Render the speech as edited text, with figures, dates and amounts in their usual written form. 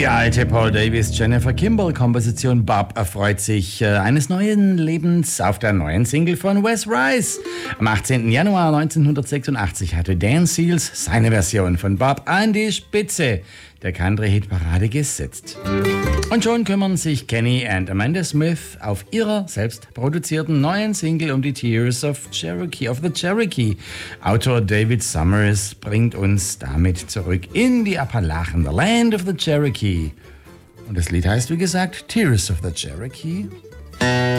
Die alte Paul Davis-Jennifer Kimball-Komposition Bob erfreut sich eines neuen Lebens auf der neuen Single von Wes Rice. Am 18. Januar 1986 hatte Dan Seals seine Version von Bob an die Spitze der Country-Hit-Parade gesetzt. Und schon kümmern sich Kenny und Amanda Smith auf ihrer selbst produzierten neuen Single um die Tears of the Cherokee. Autor David Summers bringt uns damit zurück in die Appalachen, the Land of the Cherokee. Und das Lied heißt, wie gesagt, Tears of the Cherokee.